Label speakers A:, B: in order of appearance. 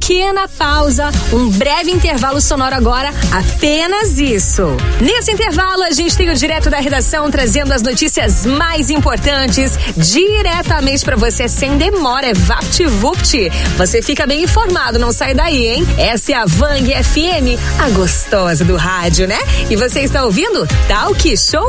A: pequena pausa, um breve intervalo sonoro agora, apenas isso. Nesse intervalo, a gente tem o Direto da Redação trazendo as notícias mais importantes diretamente pra você, sem demora, é VaptVupt. Você fica bem informado, não sai daí, hein? Essa é a Vang FM, a gostosa do rádio, né? E você está ouvindo Talk Show